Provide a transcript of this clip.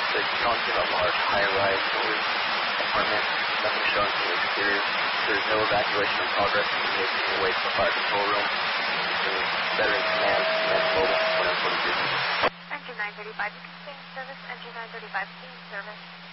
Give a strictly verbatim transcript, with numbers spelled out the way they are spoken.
So you don't see a large high-rise or apartment, nothing showing from the exterior. There's no evacuation in progress, and you're making your way to the fire control room. So veteran command, command mobile, one oh forty-two. Engine nine thirty-five, you can stay in service. Engine nine thirty-five, stay in service.